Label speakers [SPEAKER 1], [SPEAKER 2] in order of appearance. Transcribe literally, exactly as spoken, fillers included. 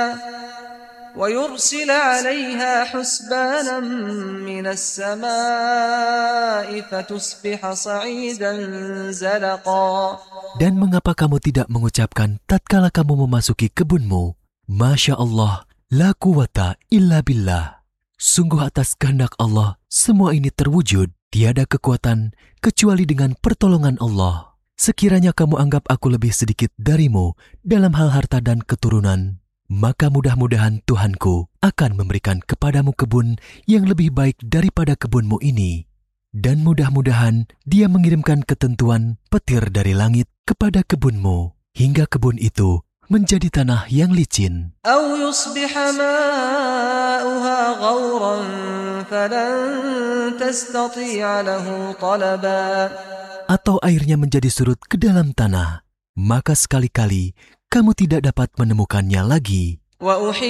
[SPEAKER 1] ويرسل عليها حسبانا من السماء فتصبح صعيدا زلقا.
[SPEAKER 2] Dan mengapa kamu tidak mengucapkan tatkala kamu memasuki kebunmu, Masya Allah, la quwata illa billah. Sungguh atas kehendak Allah, semua ini terwujud, tiada kekuatan kecuali dengan pertolongan Allah. Sekiranya kamu anggap aku lebih sedikit darimu dalam hal harta dan keturunan, maka mudah-mudahan Tuhanku akan memberikan kepadamu kebun yang lebih baik daripada kebunmu ini. Dan mudah-mudahan Dia mengirimkan ketentuan petir dari langit kepada kebunmu, hingga kebun itu menjadi tanah yang licin.
[SPEAKER 1] أو يصبح ماؤها غورا فلن تستطيع له طلبا.
[SPEAKER 2] Atau airnya menjadi surut ke dalam tanah, maka sekali-kali kamu tidak dapat menemukannya lagi.